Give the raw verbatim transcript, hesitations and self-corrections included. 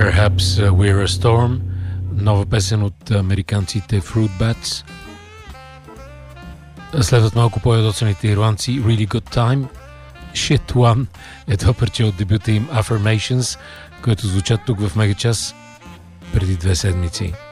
Perhaps We're a Storm, нова песен от американците Fruit Bats. Следват малко по-ядосаните ирландци Really Good Time. Shit One е това парче от дебюта им Affirmations, което звучат тук в Мегачас преди две седмици.